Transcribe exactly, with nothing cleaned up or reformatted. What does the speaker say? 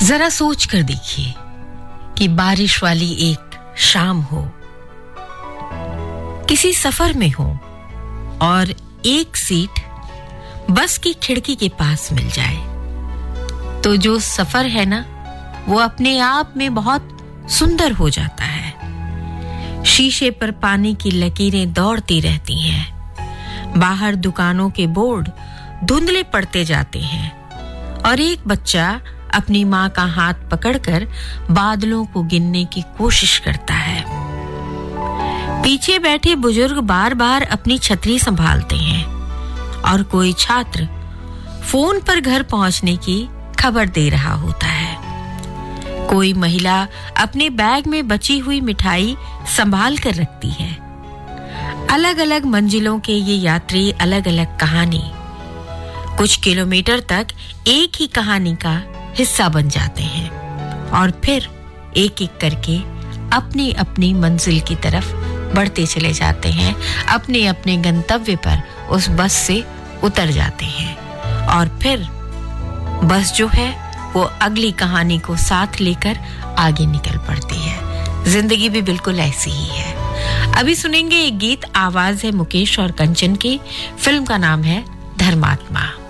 जरा सोच कर देखिए कि बारिश वाली एक शाम हो, किसी सफर में हो और एक सीट बस की खिड़की के पास मिल जाए, तो जो सफर है ना, वो अपने आप में बहुत सुंदर हो जाता है। शीशे पर पानी की लकीरें दौड़ती रहती हैं, बाहर दुकानों के बोर्ड धुंधले पड़ते जाते हैं और एक बच्चा अपनी माँ का हाथ पकड़कर बादलों को गिनने की कोशिश करता है। पीछे बैठे बुजुर्ग बार बार अपनी छतरी संभालते हैं और कोई छात्र फोन पर घर पहुंचने की खबर दे रहा होता है। कोई महिला अपने बैग में बची हुई मिठाई संभाल कर रखती है। अलग अलग मंजिलों के ये यात्री अलग अलग कहानी, कुछ किलोमीटर तक एक ही कहानी का हिस्सा बन जाते हैं और फिर एक एक करके अपनी अपनी मंजिल की तरफ बढ़ते चले जाते हैं, अपने अपने गंतव्य पर उस बस से उतर जाते हैं और फिर बस जो है वो अगली कहानी को साथ लेकर आगे निकल पड़ती है। जिंदगी भी बिल्कुल ऐसी ही है। अभी सुनेंगे एक गीत, आवाज है मुकेश और कंचन की, फिल्म का नाम है धर्मात्मा।